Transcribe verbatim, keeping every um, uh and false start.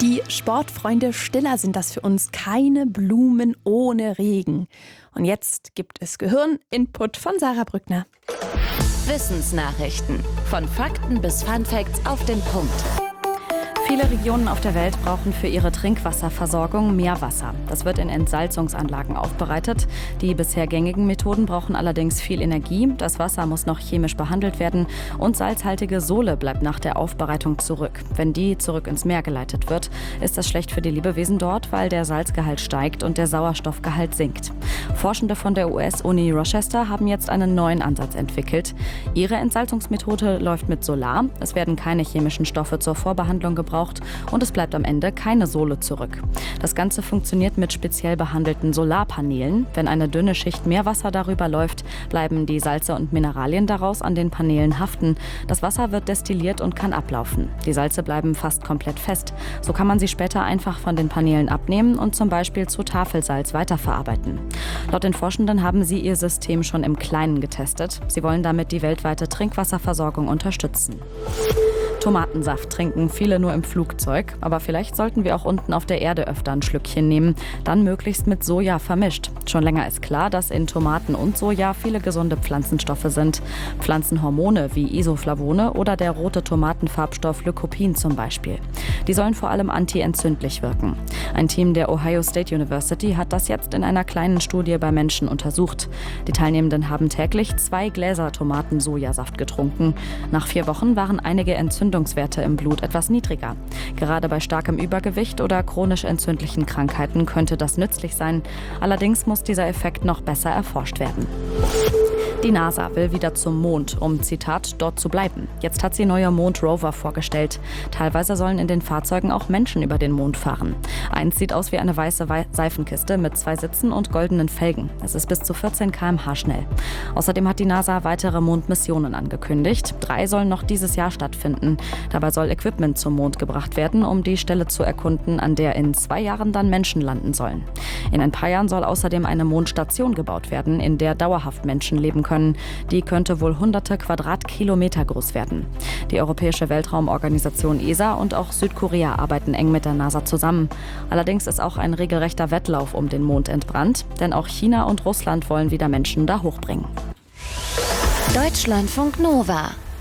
Die Sportfreunde Stiller sind das für uns, keine Blumen ohne Regen. Und jetzt gibt es Gehirn-Input von Sarah Brückner. Wissensnachrichten. Von Fakten bis Funfacts auf den Punkt. Viele Regionen auf der Welt brauchen für ihre Trinkwasserversorgung mehr Wasser. Das wird in Entsalzungsanlagen aufbereitet. Die bisher gängigen Methoden brauchen allerdings viel Energie. Das Wasser muss noch chemisch behandelt werden und salzhaltige Sohle bleibt nach der Aufbereitung zurück. Wenn die zurück ins Meer geleitet wird, ist das schlecht für die Lebewesen dort, weil der Salzgehalt steigt und der Sauerstoffgehalt sinkt. Forschende von der U S-Uni Rochester haben jetzt einen neuen Ansatz entwickelt. Ihre Entsalzungsmethode läuft mit Solar. Es werden keine chemischen Stoffe zur Vorbehandlung gebraucht und es bleibt am Ende keine Sohle zurück. Das Ganze funktioniert mit speziell behandelten Solarpanelen. Wenn eine dünne Schicht Meerwasser darüber läuft, bleiben die Salze und Mineralien daraus an den Paneelen haften. Das Wasser wird destilliert und kann ablaufen. Die Salze bleiben fast komplett fest. So kann man sie später einfach von den Paneelen abnehmen und zum Beispiel zu Tafelsalz weiterverarbeiten. Laut den Forschenden haben sie ihr System schon im Kleinen getestet. Sie wollen damit die weltweite Trinkwasserversorgung unterstützen. Tomatensaft trinken viele nur im Flugzeug, aber vielleicht sollten wir auch unten auf der Erde öfter ein Schlückchen nehmen, dann möglichst mit Soja vermischt. Schon länger ist klar, dass in Tomaten und Soja viele gesunde Pflanzenstoffe sind. Pflanzenhormone wie Isoflavone oder der rote Tomatenfarbstoff Lycopin zum Beispiel. Die sollen vor allem antientzündlich wirken. Ein Team der Ohio State University hat das jetzt in einer kleinen Studie bei Menschen untersucht. Die Teilnehmenden haben täglich zwei Gläser Tomaten-Sojasaft getrunken. Nach vier Wochen waren einige Entzündungswerte im Blut etwas niedriger. Gerade bei starkem Übergewicht oder chronisch entzündlichen Krankheiten könnte das nützlich sein. Allerdings muss dieser Effekt noch besser erforscht werden. Die NASA will wieder zum Mond, um, Zitat, dort zu bleiben. Jetzt hat sie neue Mondrover vorgestellt. Teilweise sollen in den Fahrzeugen auch Menschen über den Mond fahren. Eins sieht aus wie eine weiße Wei- Seifenkiste mit zwei Sitzen und goldenen Felgen. Es ist bis zu vierzehn Kilometer pro Stunde schnell. Außerdem hat die NASA weitere Mondmissionen angekündigt. Drei sollen noch dieses Jahr stattfinden. Dabei soll Equipment zum Mond gebracht werden, um die Stelle zu erkunden, an der in zwei Jahren dann Menschen landen sollen. In ein paar Jahren soll außerdem eine Mondstation gebaut werden, in der dauerhaft Menschen leben können. Die könnte wohl hunderte Quadratkilometer groß werden. Die Europäische Weltraumorganisation E S A und auch Südkorea arbeiten eng mit der NASA zusammen. Allerdings ist auch ein regelrechter Wettlauf um den Mond entbrannt, denn auch China und Russland wollen wieder Menschen da hochbringen. Deutschlandfunk Nova